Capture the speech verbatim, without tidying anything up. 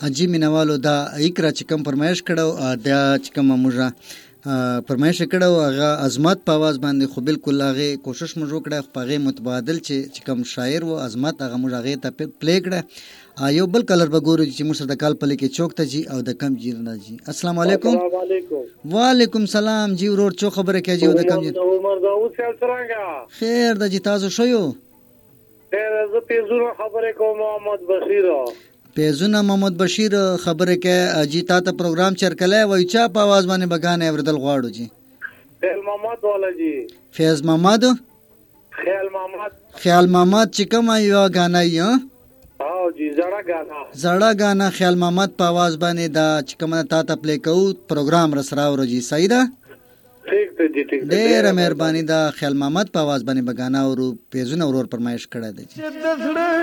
اجي مینوالو دا اقرا چې کوم فرمایش کړو دا چې کوم موږ فرمایش کړو هغه عظمت په आवाज باندې خو بالکل هغه کوشش موږ وکړه په هغه متبادل چې کوم شاعر و عظمت هغه موږ هغه ته پلی کړه. یو بل کلر بګورو چې موږ د کال په لکه چوک ته جی او د کم جیر نه جی. السلام علیکم. وعلیکم سلام جی ورور چو خبره کې جی او د کم جیر عمر داوود څنګه خیر د جی تاسو شو یو خیر زه پیزونه خبره کوم محمد بشیر پیزونه محمد بشیر خبره کې اجي تا ته پروګرام چرکلای وای چا په आवाज باندې بګانې اوردل غواړو جی. فیض محمد والا جی. فیض محمد خیال محمد خیال محمد چې کوم یو غانا یو او جی زړه غانا زړه غانا خیال محمد په आवाज باندې دا چې کوم تا ته پلی کو پروګرام رسرا ور جی. صحیح ده ٹھیک ته جی ٹھیک ډېر مهرباني دا خیال محمد په आवाज باندې بګانا او پیزونه ورور پرمایش کړه دی.